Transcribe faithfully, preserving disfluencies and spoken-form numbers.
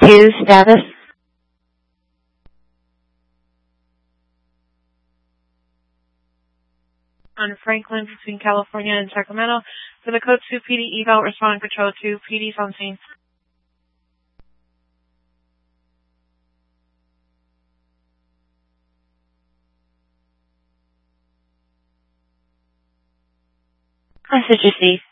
two status. On Franklin between California and Sacramento. For the code two P D eval, responding patrol two, P D's on scene. Message received.